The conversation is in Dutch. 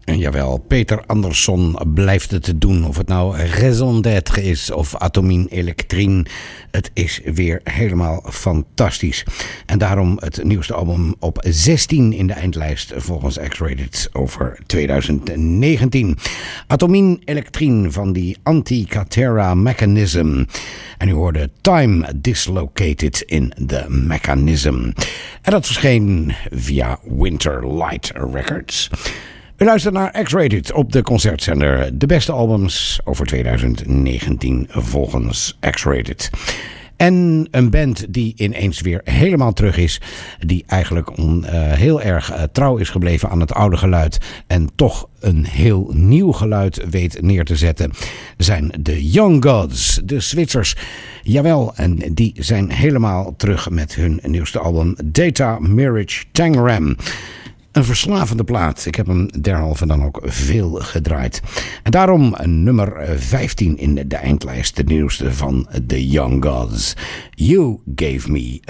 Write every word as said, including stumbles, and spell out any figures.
En jawel, Peter Andersson blijft het te doen. Of het nou Raison d'être is of Atomine Elektrine. Het is weer helemaal fantastisch. En daarom het nieuwste album op zestien in de eindlijst volgens X-Rated over tweeduizend negentien. Atomine Elektrine van die Anti-Cathera Mechanism. En u hoorde Time Dislocated in the Mechanism. En dat verscheen via Winter Light Records. U luistert naar X-Rated op de concertzender. De beste albums over tweeduizend negentien volgens X-Rated. En een band die ineens weer helemaal terug is. Die eigenlijk on, uh, heel erg uh, trouw is gebleven aan het oude geluid. En toch een heel nieuw geluid weet neer te zetten. Zijn de Young Gods, de Zwitsers. Jawel, en die zijn helemaal terug met hun nieuwste album Data Mirage Tangram. Een verslavende plaat. Ik heb hem derhalve dan ook veel gedraaid. En daarom nummer vijftien in de eindlijst. De nieuwste van The Young Gods. You Gave Me